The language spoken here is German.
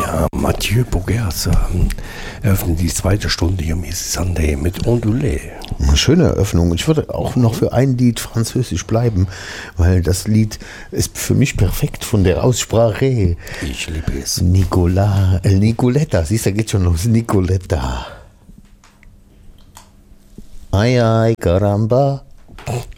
Ja, Mathieu Bougers eröffnet die zweite Stunde hier Miss Sunday mit Ondulé. Eine schöne Eröffnung. Ich würde auch noch für ein Lied französisch bleiben, weil das Lied ist für mich perfekt von der Aussprache. Ich liebe es. Nicoletta, siehst du, da geht schon los. Nicoletta. Ay, ay, caramba.